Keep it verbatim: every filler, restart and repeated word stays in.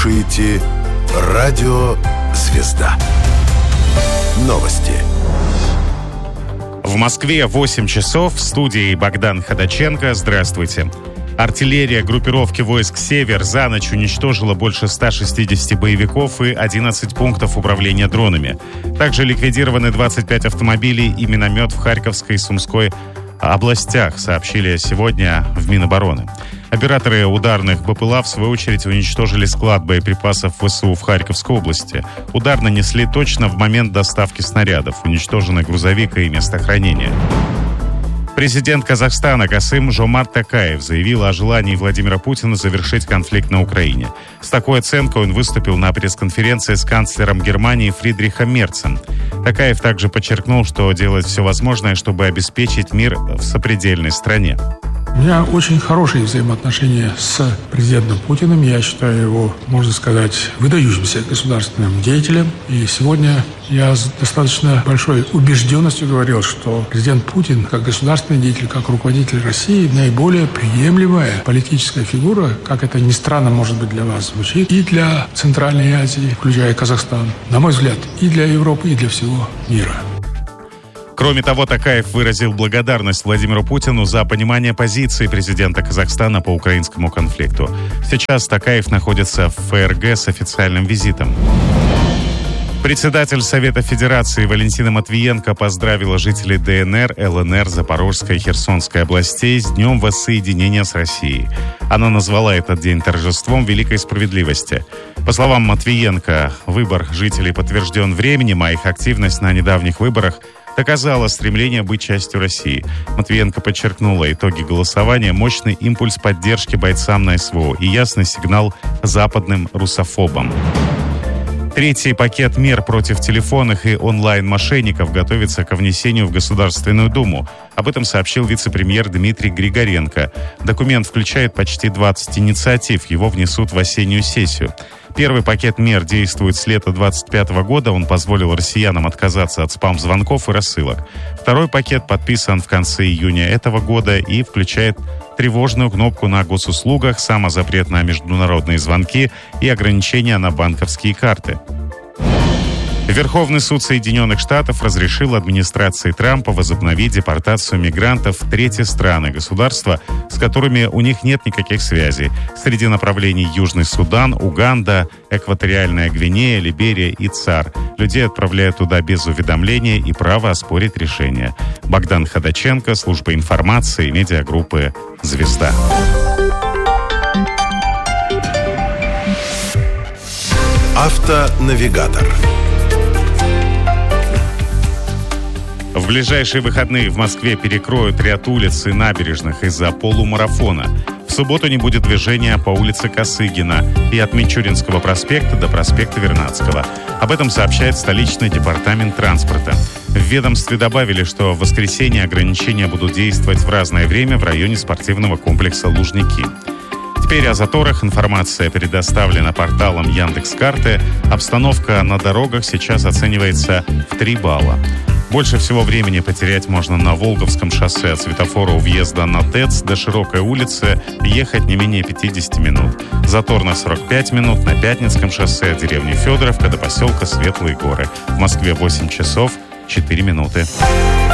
слушаете Радио «Звезда». Новости. В Москве восемь часов. В студии Богдан Ходаченко. Здравствуйте. Артиллерия группировки войск «Север» за ночь уничтожила больше ста шестидесяти боевиков и одиннадцать пунктов управления дронами. Также ликвидированы двадцать пять автомобилей и миномет в Харьковской и Сумской областях, сообщили сегодня в Минобороны. Операторы ударных БПЛА, в свою очередь, уничтожили склад боеприпасов ВСУ в Харьковской области. Удар нанесли точно в момент доставки снарядов. Уничтожены грузовик и место хранения. Президент Казахстана Касым-Жомарт Токаев заявил о желании Владимира Путина завершить конфликт на Украине. С такой оценкой он выступил на пресс-конференции с канцлером Германии Фридрихом Мерцем. Токаев также подчеркнул, что делает все возможное, чтобы обеспечить мир в сопредельной стране. У меня очень хорошие взаимоотношения с президентом Путиным. Я считаю его, можно сказать, выдающимся государственным деятелем. И сегодня я с достаточно большой убежденностью говорил, что президент Путин, как государственный деятель, как руководитель России, наиболее приемлемая политическая фигура, как это ни странно, может быть, для вас звучит, и для Центральной Азии, включая Казахстан, на мой взгляд, и для Европы, и для всего мира. Кроме того, Токаев выразил благодарность Владимиру Путину за понимание позиции президента Казахстана по украинскому конфликту. Сейчас Токаев находится в ФРГ с официальным визитом. Председатель Совета Федерации Валентина Матвиенко поздравила жителей ДНР, ЛНР, Запорожской и Херсонской областей с Днем воссоединения с Россией. Она назвала этот день торжеством великой справедливости. По словам Матвиенко, выбор жителей подтвержден временем, а их активность на недавних выборах доказала стремление быть частью России. Матвиенко подчеркнула, итоги голосования – мощный импульс поддержки бойцам на СВО и ясный сигнал западным русофобам. Третий пакет мер против телефонных и онлайн-мошенников готовится ко внесению в Государственную Думу. Об этом сообщил вице-премьер Дмитрий Григоренко. Документ включает почти двадцать инициатив. Его внесут в осеннюю сессию. Первый пакет мер действует с лета двадцать пятого года. Он позволил россиянам отказаться от спам-звонков и рассылок. Второй пакет подписан в конце июня этого года и включает тревожную кнопку на госуслугах, самозапрет на международные звонки и ограничения на банковские карты. Верховный суд Соединенных Штатов разрешил администрации Трампа возобновить депортацию мигрантов в третьи страны, государства, с которыми у них нет никаких связей. Среди направлений Южный Судан, Уганда, Экваториальная Гвинея, Либерия и ЦАР. Людей отправляют туда без уведомления и права оспорить решение. Богдан Ходаченко, служба информации, медиагруппы «Звезда». Автонавигатор. В ближайшие выходные в Москве перекроют ряд улиц и набережных из-за полумарафона. В субботу не будет движения по улице Косыгина и от Мичуринского проспекта до проспекта Вернадского. Об этом сообщает столичный департамент транспорта. В ведомстве добавили, что в воскресенье ограничения будут действовать в разное время в районе спортивного комплекса «Лужники». Теперь о заторах информация предоставлена порталом Яндекс.Карты. Обстановка на дорогах сейчас оценивается в три балла. Больше всего времени потерять можно на Волговском шоссе от светофора у въезда на ТЭЦ до Широкой улицы, ехать не менее пятьдесят минут. Затор на сорок пять минут на Пятницком шоссе от деревни Федоровка до поселка Светлые горы. В Москве восемь часов четыре минуты.